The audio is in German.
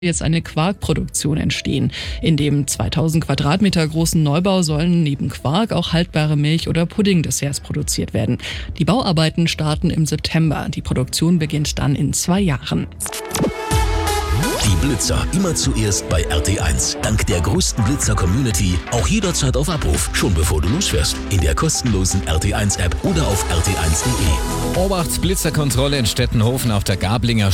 jetzt eine Quarkproduktion entstehen. In dem 2000 Quadratmeter großen Neubau sollen neben Quark auch haltbare Milch- oder Puddingdesserts produziert werden. Die Bauarbeiten starten im September. Die Produktion beginnt dann in 2 Jahren. Die Blitzer immer zuerst bei RT1. Dank der größten Blitzer-Community auch jederzeit auf Abruf, schon bevor du losfährst. In der kostenlosen RT1-App oder auf rt1.de. Obacht, Blitzerkontrolle in Stettenhofen auf der Gablinger